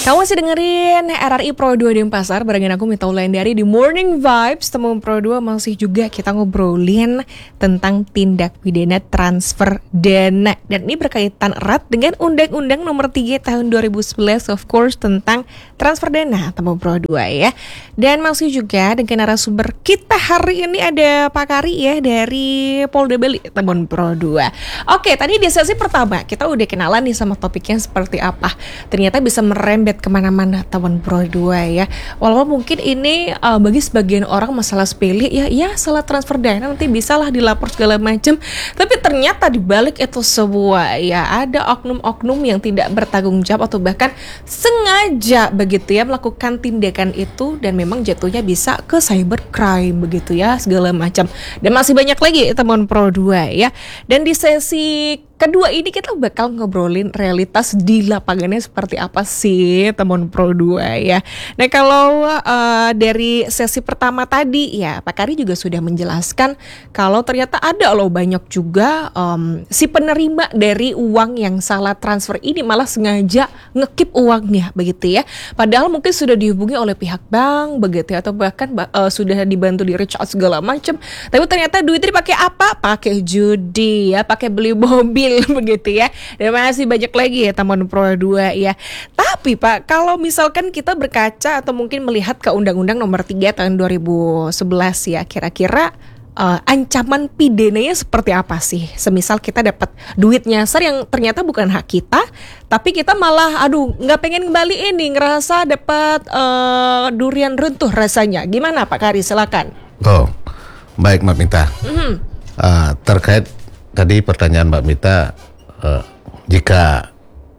Kamu masih dengerin RRI Pro 2 Denpasar barengan aku Mita Wulandari di Morning Vibes. Teman Pro 2 masih juga kita ngobrolin tentang tindak pidana transfer dana. Dan ini berkaitan erat dengan Undang-Undang Nomor 3 Tahun 2011 of course tentang transfer dana teman Pro 2 ya. Dan masih juga dengan narasumber kita hari ini ada Pak Kari ya dari Polda Bali teman Pro 2. Oke, tadi di sesi pertama kita udah kenalan nih sama topiknya seperti apa. Ternyata bisa merembet kemana-mana teman Pro 2 ya. Walaupun mungkin ini bagi sebagian orang masalah sepele ya salah transfer dana nanti bisalah dilapor segala macam. Tapi ternyata dibalik itu semua ya ada oknum-oknum yang tidak bertanggung jawab atau bahkan sengaja begitu ya melakukan tindakan itu dan memang jatuhnya bisa ke cybercrime begitu ya segala macam. Dan masih banyak lagi teman Pro 2 ya. Dan di sesi kedua ini kita bakal ngobrolin realitas di lapangannya seperti apa sih teman Pro 2 ya. Nah kalau dari sesi pertama tadi ya Pak Kari juga sudah menjelaskan kalau ternyata ada loh banyak juga si penerima dari uang yang salah transfer ini malah sengaja ngekip uangnya begitu ya. Padahal mungkin sudah dihubungi oleh pihak bank begitu ya, atau bahkan sudah dibantu di reach out segala macam. Tapi ternyata duitnya dipakai apa? Pakai judi ya, pakai beli mobil begitu ya. Dan masih banyak lagi ya teman Pro 2 ya. Tapi Pak, kalau misalkan kita berkaca atau mungkin melihat ke Undang-Undang Nomor 3 Tahun 2011 ya, kira-kira ancaman pidananya seperti apa sih? Semisal kita dapat duit nyasar yang ternyata bukan hak kita, tapi kita malah nggak pengen kembali ini, ngerasa dapat durian runtuh rasanya. Gimana Pak Kari, silakan. Oh, baik Mbak Mita. Terkait tadi pertanyaan Mbak Mita, jika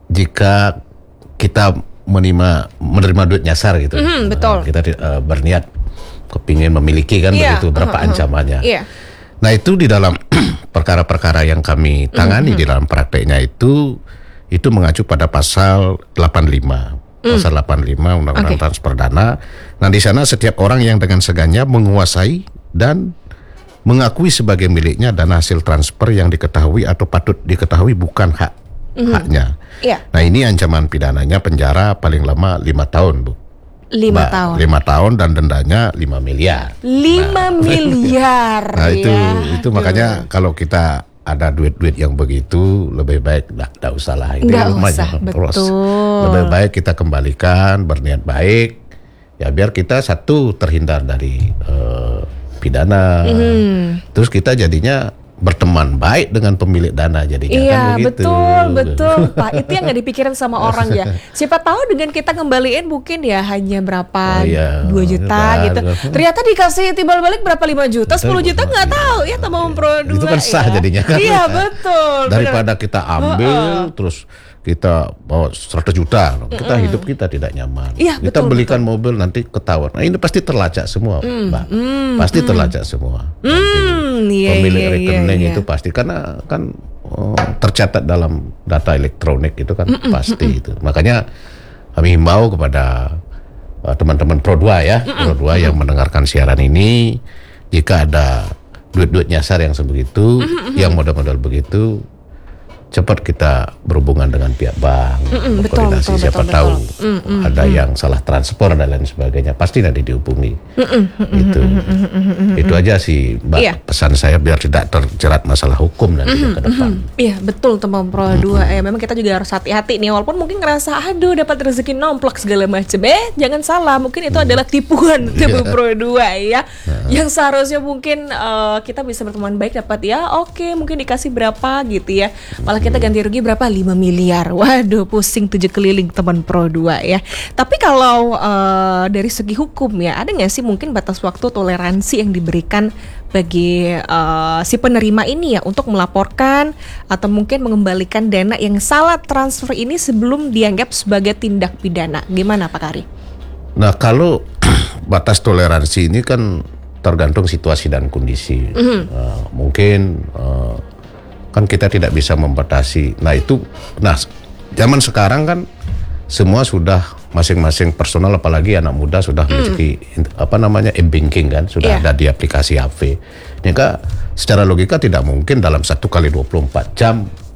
kita menerima duit nyasar gitu, betul. Kita berniat kepingin memiliki kan begitu, berapa ancamannya. Nah itu di dalam perkara-perkara yang kami tangani di dalam prakteknya itu mengacu pada pasal 85. Pasal 85 Undang-Undang Transfer Dana. Nah di sana setiap orang yang dengan sengaja menguasai dan mengakui sebagai miliknya dana hasil transfer yang diketahui atau patut diketahui bukan haknya. Nah ini ancaman pidananya penjara paling lama 5 tahun Bu. 5 tahun. 5 tahun dan dendanya 5 miliar. 5 miliar. Nah itu makanya kalau kita ada duit-duit yang begitu lebih baik nggak usah lah, itu usah, betul. Lebih baik kita kembalikan berniat baik ya, biar kita satu terhindar dari pidana, terus kita jadinya berteman baik dengan pemilik dana jadinya. Iya kan begitu. betul Pak, itu yang nggak dipikirin sama orang ya. Siapa tahu dengan kita ngembaliin mungkin ya hanya berapa 2 juta gitu, ternyata dikasih timbal balik berapa 5 juta 10 juta nggak tahu ya teman Pro 2 itu kan sah ya. jadinya kan. Iya betul. Daripada kita ambil terus kita bawa 100 juta, kita hidup kita tidak nyaman. Kita belikan mobil nanti ketahuan. Nah ini pasti terlacak semua, Mbak. Pasti terlacak semua. Pemilik rekening itu pasti karena kan tercatat dalam data elektronik itu kan pasti itu. Makanya kami himbau kepada teman-teman Pro 2 ya, Pro 2 yang mendengarkan siaran ini, jika ada duit-duit nyasar yang sebegitu, yang model-model begitu, cepat kita berhubungan dengan pihak bank, berkoordinasi. Siapa tahu ada yang salah transfer dan lain sebagainya, pasti nanti dihubungi. Itu aja sih Mbak, pesan saya biar tidak terjerat masalah hukum nanti ke depan. Iya betul teman Pro 2 memang kita juga harus hati-hati nih, walaupun mungkin ngerasa dapat rezeki nomplok segala macam, jangan salah, mungkin itu adalah tipuan teman Pro 2 ya. Yang seharusnya mungkin kita bisa berteman baik dapat mungkin dikasih berapa gitu ya, malah kita ganti rugi berapa 5 miliar. Waduh, pusing 7 keliling teman Pro 2 ya. Tapi kalau dari segi hukum ya, ada nggak sih mungkin batas waktu toleransi yang diberikan bagi si penerima ini ya untuk melaporkan atau mungkin mengembalikan dana yang salah transfer ini sebelum dianggap sebagai tindak pidana? Gimana Pak Kari? Nah kalau batas toleransi ini kan tergantung situasi dan kondisi. Mungkin kan kita tidak bisa membatasi. Nah zaman sekarang kan semua sudah masing-masing personal, apalagi anak muda sudah memiliki m-banking kan, sudah ada di aplikasi HP. Maka secara logika tidak mungkin dalam 1 kali 24 jam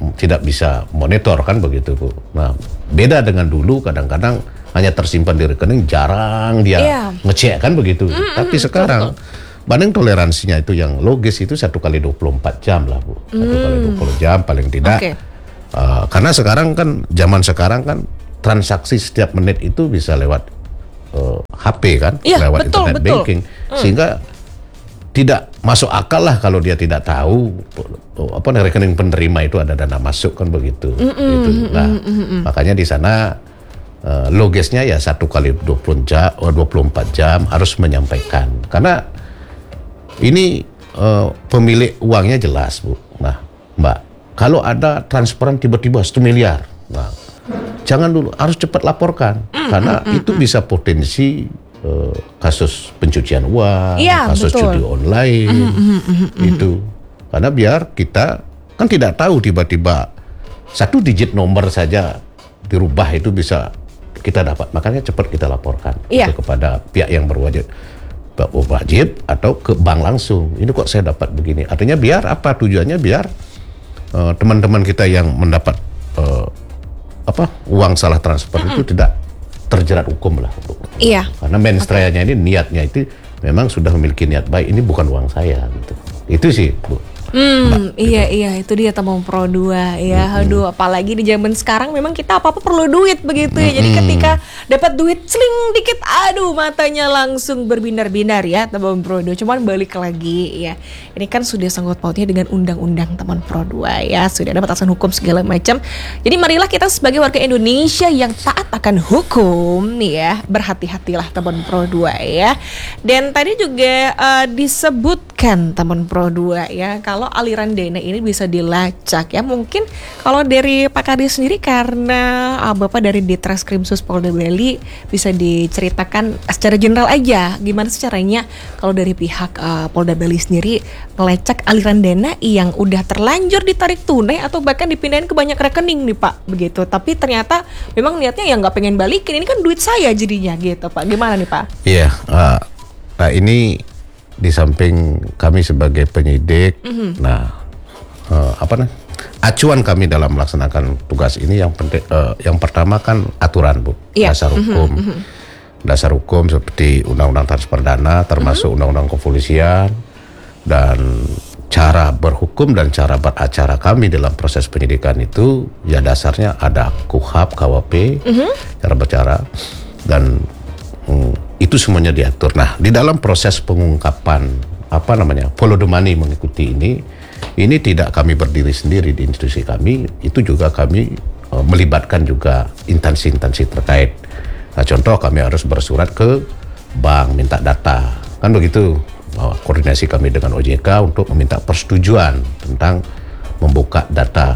tidak bisa monitor kan begitu Bu. Nah beda dengan dulu, kadang-kadang hanya tersimpan di rekening, jarang dia ngecek kan begitu. Tapi sekarang banding toleransinya itu yang logis itu 1 kali 24 jam lah Bu. 1 kali 20 jam paling tidak. Karena sekarang kan, zaman sekarang kan transaksi setiap menit itu bisa lewat HP kan, lewat internet banking, sehingga tidak masuk akal lah kalau dia tidak tahu rekening penerima itu ada dana masuk kan begitu. Gitu. Nah, makanya di sana logisnya ya 1 kali 24 jam harus menyampaikan, karena ini pemilik uangnya jelas Bu. Nah Mbak, kalau ada transferan tiba-tiba 1 miliar, nah jangan dulu, harus cepat laporkan, karena itu bisa potensi kasus pencucian uang, kasus judi online, itu. Karena biar kita kan tidak tahu tiba-tiba 1 digit nomor saja dirubah itu bisa kita dapat, makanya cepat kita laporkan itu kepada pihak yang berwajib atau ke bank langsung. Ini kok saya dapat begini, artinya biar apa tujuannya, biar teman-teman kita yang mendapat uang salah transfer itu tidak terjerat hukum lah Bu. Karena mensreanya ini niatnya itu memang sudah memiliki niat baik, ini bukan uang saya gitu. Itu sih Bu. Iya itu dia teman Pro 2 ya. Aduh, apalagi di zaman sekarang memang kita apa-apa perlu duit begitu ya. Jadi ketika dapat duit seling dikit, aduh matanya langsung berbinar-binar ya teman Pro 2. Cuman balik lagi ya, ini kan sudah sangkut pautnya dengan undang-undang teman Pro 2 ya, sudah ada batasan hukum segala macam. Jadi marilah kita sebagai warga Indonesia yang taat akan hukum nih ya, berhati-hatilah teman Pro 2 ya. Dan tadi juga disebutkan teman Pro 2 ya, kalau aliran dana ini bisa dilacak ya. Mungkin kalau dari Pak Kadis sendiri, karena Bapak dari Ditreskrimsus Polda Bali, bisa diceritakan secara general aja gimana sih caranya kalau dari pihak Polda Bali sendiri melacak aliran dana yang udah terlanjur ditarik tunai atau bahkan dipindahin ke banyak rekening nih Pak begitu, tapi ternyata memang niatnya ya nggak pengen balikin, ini kan duit saya jadinya gitu Pak. Gimana nih Pak? Iya, nah ini di samping kami sebagai penyidik, acuan kami dalam melaksanakan tugas ini yang pertama kan aturan Bu, dasar hukum, dasar hukum seperti Undang-Undang Transfer Dana, termasuk Undang-Undang Kepolisian, dan cara berhukum dan cara beracara kami dalam proses penyidikan itu ya dasarnya ada KUHP, KWP, cara bicara, dan itu semuanya diatur. Nah, di dalam proses pengungkapan follow the money mengikuti ini tidak kami berdiri sendiri di institusi kami, itu juga kami melibatkan juga instansi-instansi terkait. Nah, contoh kami harus bersurat ke bank minta data, kan begitu. Koordinasi kami dengan OJK untuk meminta persetujuan tentang membuka data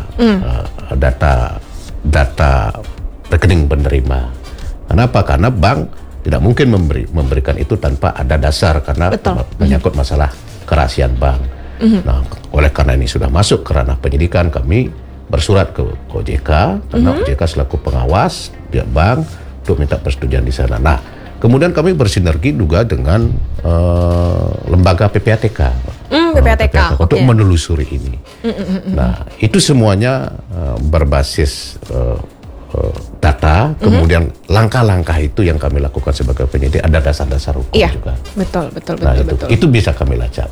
rekening penerima. Kenapa? Karena bank tidak mungkin memberikan itu tanpa ada dasar, karena menyangkut masalah kerahasiaan bank. Nah, oleh karena ini sudah masuk ke ranah penyidikan, kami bersurat ke OJK, karena OJK selaku pengawas dia bank untuk minta persetujuan di sana. Nah, kemudian kami bersinergi juga dengan lembaga PPATK, PPATK untuk menelusuri ini. Nah, itu semuanya berbasis data, kemudian langkah-langkah itu yang kami lakukan sebagai penyidik ada dasar-dasar hukum juga. Betul. Itu bisa kami lacak.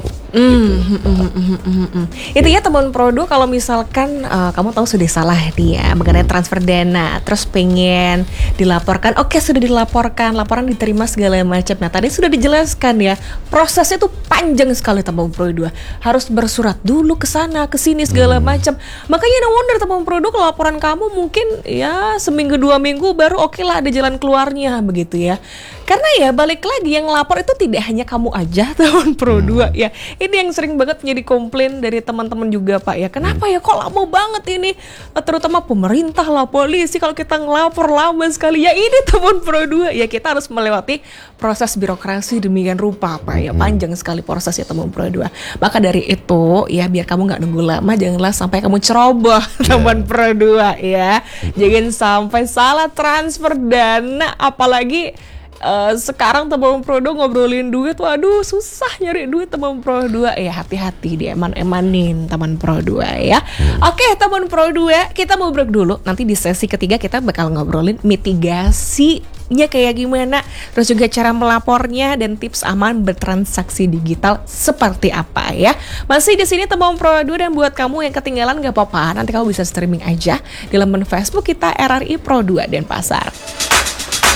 Itu ya teman Pro 2, kalau misalkan kamu tahu sudah salah dia mengenai transfer dana, terus pengen dilaporkan, oke sudah dilaporkan, laporan diterima segala macam. Nah tadi sudah dijelaskan ya, prosesnya tuh panjang sekali teman Pro 2, harus bersurat dulu ke sana ke sini segala macam. Makanya no wonder teman Pro 2 kalau laporan kamu mungkin ya seminggu 2 minggu baru oke lah ada jalan keluarnya begitu ya. Karena ya balik lagi yang lapor itu tidak hanya kamu aja teman Pro 2 ya. Ini yang sering banget jadi komplain dari teman-teman juga Pak ya. Kenapa ya kok lama banget ini, terutama pemerintah lah, polisi, kalau kita ngelapor lama sekali. Ya ini teman Pro 2 ya, kita harus melewati proses birokrasi demikian rupa Pak ya. Panjang sekali prosesnya teman Pro 2. Maka dari itu ya, biar kamu nggak nunggu lama, janganlah sampai kamu ceroboh teman Pro 2 ya. Jangan sampai salah transfer dana, apalagi sekarang teman Pro 2 ngobrolin duit, waduh susah nyari duit teman Pro 2. Ya hati-hati dia eman-emanin teman Pro 2 ya. Oke teman Pro 2, kita mau break dulu. Nanti di sesi ketiga kita bakal ngobrolin mitigasinya kayak gimana, terus juga cara melapornya dan tips aman bertransaksi digital seperti apa ya. Masih di sini teman Pro 2, dan buat kamu yang ketinggalan gak apa-apa, nanti kamu bisa streaming aja di laman Facebook kita RRI Pro 2 Denpasar.